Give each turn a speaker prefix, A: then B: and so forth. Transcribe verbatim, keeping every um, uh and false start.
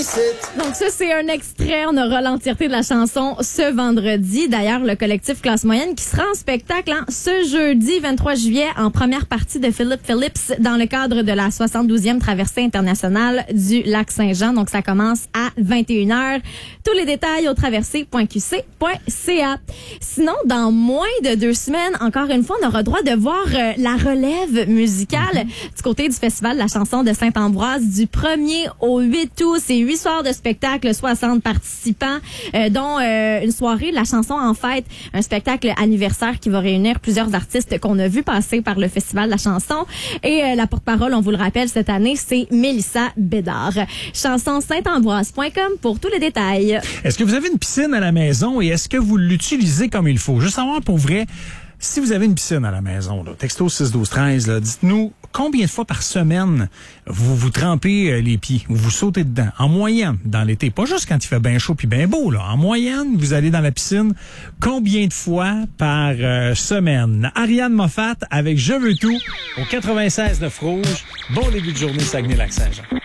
A: Donc ça, c'est un extrait. On aura l'entièreté de la chanson ce vendredi. D'ailleurs, le collectif Classe Moyenne qui sera en spectacle hein, ce jeudi vingt-trois juillet en première partie de Philip Phillips dans le cadre de la soixante-douzième traversée internationale du lac Saint-Jean. Donc ça commence à vingt et une heures. Tous les détails au traversée point q c point c a. Sinon, dans moins de deux semaines, encore une fois, on aura droit de voir euh, la relève musicale mm-hmm. du côté du Festival de la chanson de Saint-Ambroise du premier au huit août. C'est huit soirs de spectacle, soixante participants, euh, dont euh, une soirée de la chanson en fête, un spectacle anniversaire qui va réunir plusieurs artistes qu'on a vu passer par le Festival de la chanson. Et euh, la porte-parole, on vous le rappelle, cette année, c'est Mélissa Bédard. chanson saint ambroise point com pour tous les détails.
B: Est-ce que vous avez une piscine à la maison et est-ce que vous l'utilisez comme il faut? Juste savoir pour vrai, si vous avez une piscine à la maison, là, texto six douze treize, là, dites-nous combien de fois par semaine vous vous trempez euh, les pieds ou vous sautez dedans, en moyenne, dans l'été. Pas juste quand il fait bien chaud puis bien beau, là. En moyenne, vous allez dans la piscine combien de fois par euh, semaine? Ariane Moffat avec Je veux tout au quatre-vingt-seize neuf Rouge. Bon début de journée, Saguenay-Lac-Saint-Jean.